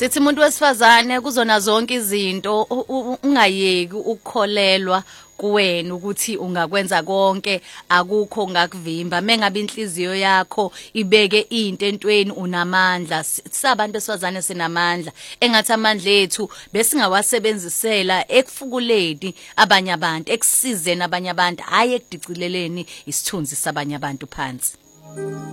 Sithi umuntu wesifazane kuzona zonke izinto ungayeki ukukholelwa kuwena ukuthi ungakwenza konke, akukho ongakuvimba. Mengabe inhliziyo yakho ibeke into entweni, unamandla. Sabantu besifazane sinamandla, engathi amandla ethu besingawasebenzisela ekufukuleni abanye abantu, ekusizeni abanye abantu, hayi ekudicileleni isithunzi sabanye abantu phansi.